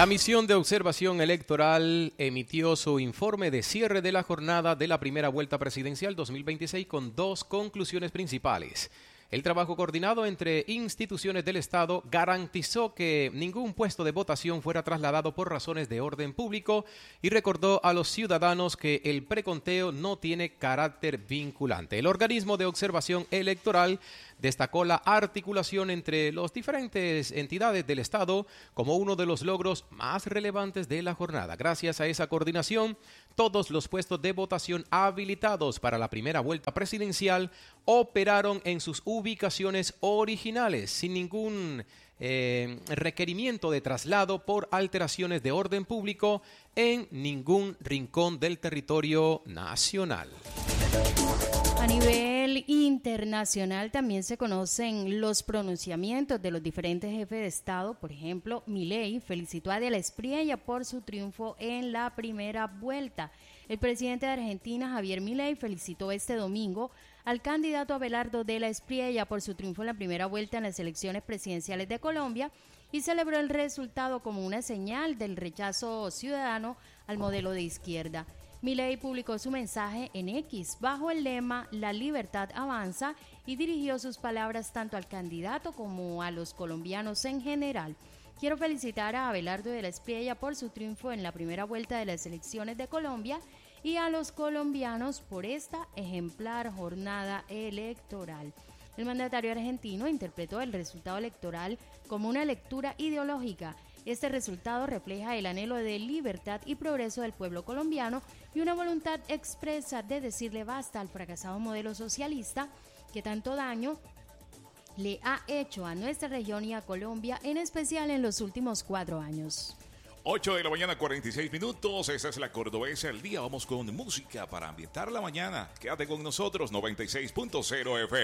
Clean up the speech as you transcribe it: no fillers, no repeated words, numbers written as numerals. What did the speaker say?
La misión de observación electoral emitió su informe de cierre de la jornada de la primera vuelta presidencial 2026 con dos conclusiones principales. El trabajo coordinado entre instituciones del Estado garantizó que ningún puesto de votación fuera trasladado por razones de orden público y recordó a los ciudadanos que el preconteo no tiene carácter vinculante. El organismo de observación electoral destacó la articulación entre las diferentes entidades del Estado como uno de los logros más relevantes de la jornada. Gracias a esa coordinación, todos los puestos de votación habilitados para la primera vuelta presidencial operaron en sus ubicaciones originales sin ningún requerimiento de traslado por alteraciones de orden público en ningún rincón del territorio nacional. A nivel internacional también se conocen los pronunciamientos de los diferentes jefes de Estado. Por ejemplo, Milei felicitó a De la Espriella por su triunfo en la primera vuelta. El presidente de Argentina, Javier Milei, felicitó este domingo al candidato Abelardo De la Espriella por su triunfo en la primera vuelta en las elecciones presidenciales de Colombia y celebró el resultado como una señal del rechazo ciudadano al modelo de izquierda. Milei publicó su mensaje en X bajo el lema "La libertad avanza" y dirigió sus palabras tanto al candidato como a los colombianos en general. Quiero felicitar a Abelardo De la Espriella por su triunfo en la primera vuelta de las elecciones de Colombia y a los colombianos por esta ejemplar jornada electoral. El mandatario argentino interpretó el resultado electoral como una lectura ideológica. Este resultado refleja el anhelo de libertad y progreso del pueblo colombiano y una voluntad expresa de decirle basta al fracasado modelo socialista que tanto daño le ha hecho a nuestra región y a Colombia, en especial en los últimos 4 años. 8 de la mañana, 46 minutos. Esta es la Cordobesa del Día. Vamos con música para ambientar la mañana. Quédate con nosotros, 96.0 FM.